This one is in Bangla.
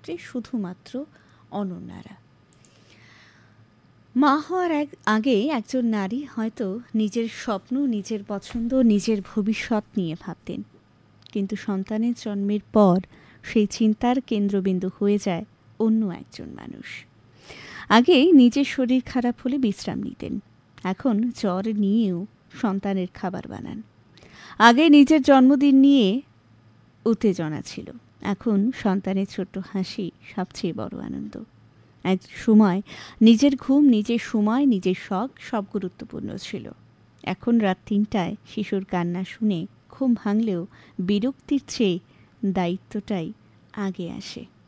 ক্ষেত্রে শুধুমাত্র অনন্যারা। মা হওয়ার আগে একজন নারী হয়তো নিজের স্বপ্ন, নিজের পছন্দ, নিজের ভবিষ্যৎ নিয়ে ভাবতেন, কিন্তু সন্তানের জন্মের পর সেই চিন্তার কেন্দ্রবিন্দু হয়ে যায় অন্য একজন মানুষ। আগে নিজের শরীর খারাপ হলে বিশ্রাম নিতেন, এখন জ্বর নিয়েও সন্তানের খাবার বানান। আগে নিজের জন্মদিন নিয়ে উত্তেজনা ছিল, এখন সন্তানের ছোট্ট হাসি সবচেয়ে বড় আনন্দ। এক সময় নিজের ঘুম, নিজের সময়, নিজের শখ সব গুরুত্বপূর্ণ ছিল। এখন রাত ৩টায় শিশুর কান্না শুনে ঘুম ভাঙলেও বিরক্তির চেয়ে দায়িত্বটাই আগে আসে।